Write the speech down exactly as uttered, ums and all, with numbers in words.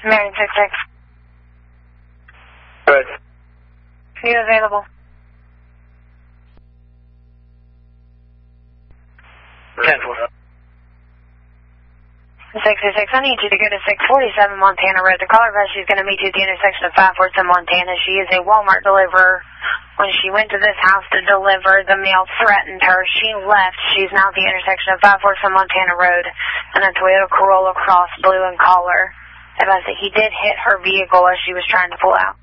Marion six six. Good. You available? ten four. six six, I need you to go to six forty-seven Montana Road. The caller says she's going to meet you at the intersection of five forty-seven Montana. She is a Walmart deliverer. When she went to this house to deliver, the male threatened her. She left. She's now at the intersection of five forty-seven Montana Road and a Toyota Corolla Cross blue and collar. As I said, he did hit her vehicle as she was trying to pull out.